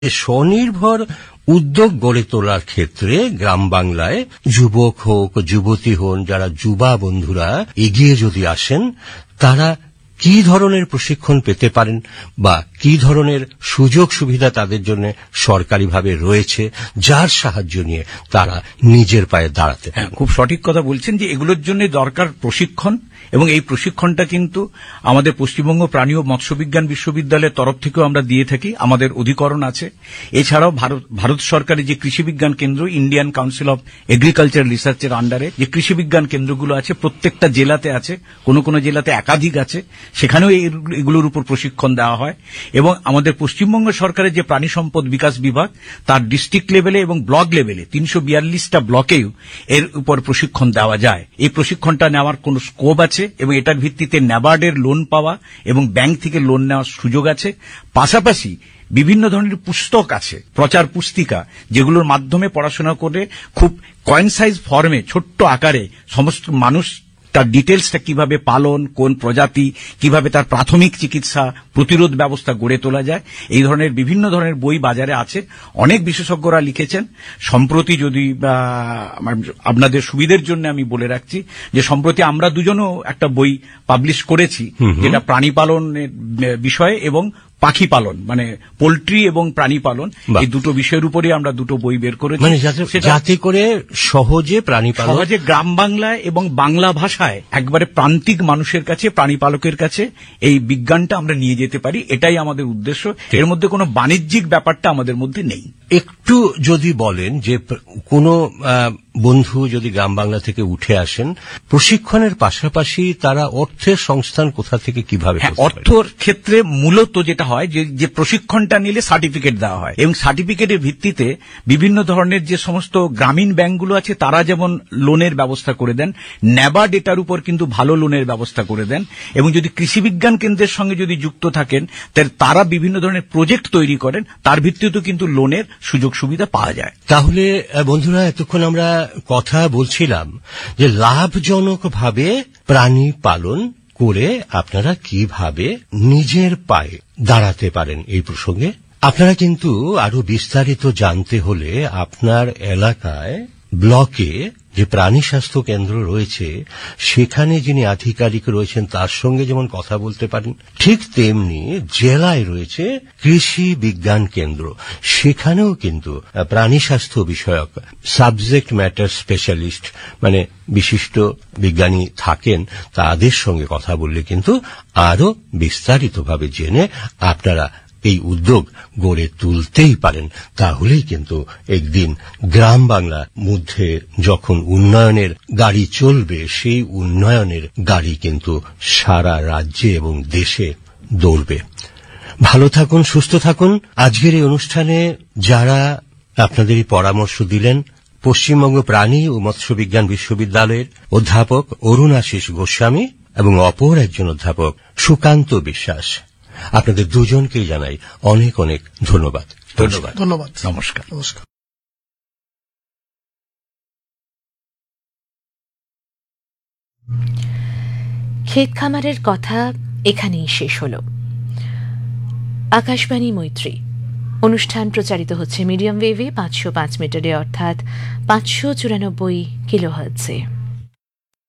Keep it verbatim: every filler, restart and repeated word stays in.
স্বনির্ভর উদ্যোগ গড়ে তোলার ক্ষেত্রে গ্রাম বাংলায় যুবক হোক, যুবতী হন, যারা যুবা বন্ধুরা এগিয়ে যদি আসেন, তারা কি ধরনের প্রশিক্ষণ পেতে পারেন বা কি ধরনের সুযোগ সুবিধা তাদের জন্য সরকারিভাবে রয়েছে, যার সাহায্য নিয়ে তারা নিজের পায়ে দাঁড়াতে পারে? খুব সঠিক কথা বলছেন যে এগুলোর জন্য দরকার প্রশিক্ষণ, এবং এই প্রশিক্ষণটা কিন্তু আমাদের পশ্চিমবঙ্গ প্রাণী ও মৎস্যবিজ্ঞান বিশ্ববিদ্যালয়ের তরফ থেকেও আমরা দিয়ে থাকি। আমাদের অধিকরণ আছে। এছাড়াও ভারত ভারত সরকারের যে কৃষি বিজ্ঞান কেন্দ্র, ইন্ডিয়ান কাউন্সিল অফ এগ্রিকালচার রিসার্চের আন্ডারে যে কৃষি বিজ্ঞান কেন্দ্রগুলো আছে, প্রত্যেকটা জেলাতে আছে, কোন কোন জেলাতে একাধিক আছে, সেখানেও এগুলোর উপর প্রশিক্ষণ দেওয়া হয়। এবং আমাদের পশ্চিমবঙ্গ সরকারের যে প্রাণী সম্পদ বিকাশ বিভাগ, তার ডিস্ট্রিক্ট লেভেলে এবং ব্লক লেভেলে তিনশো বিয়াল্লিশটা ব্লকেও এর উপর প্রশিক্ষণ দেওয়া যায়। এই প্রশিক্ষণটা নেওয়ার কোন স্কোপ আছে এবং এটার ভিত্তিতে ন্যাবার্ডের লোন পাওয়া এবং ব্যাংক থেকে লোন নেওয়ার সুযোগ আছে। পাশাপাশি বিভিন্ন ধরনের পুস্তক আছে, প্রচার পুস্তিকা, যেগুলোর মাধ্যমে পড়াশোনা করে খুব কয়েন সাইজ ফর্মে ছোট্ট আকারে সমস্ত মানুষ তার ডিটেলসটা কিভাবে পালন, কোন প্রজাতি, কিভাবে তার প্রাথমিক চিকিৎসা, প্রতিরোধ ব্যবস্থা গড়ে তোলা যায়, এই ধরনের বিভিন্ন ধরনের বই বাজারে আছে। অনেক বিশেষজ্ঞরা লিখেছেন। সম্প্রতি যদি আপনাদের সুবিধের জন্য আমি বলে রাখছি যে সম্প্রতি আমরা দুজনও একটা বই পাবলিশ করেছি, যেটা প্রাণী পালনের বিষয়ে এবং পাখি পালন, মানে পোল্ট্রি এবং প্রাণী পালন, এই দুটো বিষয়ের উপরে আমরা দুটো বই বের করেছি, মানে যাতে করে সহজে প্রাণী পালন, সহজে গ্রাম বাংলায় এবং বাংলা ভাষায় একবারে প্রান্তিক মানুষের কাছে, প্রাণী পালকের কাছে এই বিজ্ঞানটা আমরা নিয়ে যেতে পারি। এটাই আমাদের উদ্দেশ্য। এর মধ্যে কোনো বাণিজ্যিক ব্যাপারটা আমাদের মধ্যে নেই। একটু যদি বলেন যে কোনো বন্ধু যদি গ্রাম বাংলা থেকে উঠে আসেন, প্রশিক্ষণের পাশাপাশি তারা অর্থের সংস্থান কোথা থেকে কিভাবে? অর্থর ক্ষেত্রে মূলত যেটা হয় যে প্রশিক্ষণটা নিলে সার্টিফিকেট দেওয়া হয়, এবং সার্টিফিকেটের ভিত্তিতে বিভিন্ন ধরনের যে সমস্ত গ্রামীণ ব্যাংকগুলো আছে তারা যেমন লোনের ব্যবস্থা করে দেন, ন্যাবার্ড এটার উপর কিন্তু ভালো লোনের ব্যবস্থা করে দেন, এবং যদি কৃষি বিজ্ঞান কেন্দ্রের সঙ্গে যদি যুক্ত থাকেন তাহলে তারা বিভিন্ন ধরনের প্রজেক্ট তৈরি করেন, তার ভিত্তিতেও কিন্তু লোনের সুযোগ সুবিধা পাওয়া যায়। তাহলে বন্ধুরা, এতক্ষণ আমরা কথা বলছিলাম যে লাভজনকভাবে প্রাণী পালন করে আপনারা কিভাবে নিজের পায়ে দাঁড়াতে পারেন। এই প্রসঙ্গে আপনারা কিন্তু আরো বিস্তারিত জানতে হলে আপনার এলাকায় ব্লকে যে প্রাণী স্বাস্থ্য কেন্দ্র রয়েছে, সেখানে যিনি আধিকারিক রয়েছেন তার সঙ্গে যেমন কথা বলতে পারেন, ঠিক তেমনি জেলায় রয়েছে কৃষি বিজ্ঞান কেন্দ্র, সেখানেও কিন্তু প্রাণী স্বাস্থ্য বিষয়ক সাবজেক্ট ম্যাটার স্পেশালিস্ট, মানে বিশিষ্ট বিজ্ঞানী থাকেন, তাদের সঙ্গে কথা বললে কিন্তু আরো বিস্তারিতভাবে জেনে আপনারা এই উদ্যোগ গড়ে তুলতেই পারেন। তাহলেই কিন্তু একদিন গ্রাম বাংলার মধ্যে যখন উন্নয়নের গাড়ি চলবে, সেই উন্নয়নের গাড়ি কিন্তু সারা রাজ্যে এবং দেশে দৌড়বে। ভালো থাকুন, সুস্থ থাকুন। আজকের এই অনুষ্ঠানে যারা আপনাদের এই পরামর্শ দিলেন, পশ্চিমবঙ্গ প্রাণী ও মৎস্যবিজ্ঞান বিশ্ববিদ্যালয়ের অধ্যাপক অরুণাশিস গোস্বামী এবং অপর একজন অধ্যাপক সুকান্ত বিশ্বাস, আপনাদের দুজনকেই জানাই অনেক অনেক ধন্যবাদ। ধন্যবাদ ধন্যবাদ নমস্কার নমস্কার। ক্ষেত খামারের কথা এখানেই শেষ হল। আকাশবাণী মৈত্রী অনুষ্ঠান প্রচারিত হচ্ছে মিডিয়াম ওয়েভে পাঁচশো পাঁচ মিটারে, অর্থাৎ পাঁচশো চুরানব্বই কিলোহার্টজে।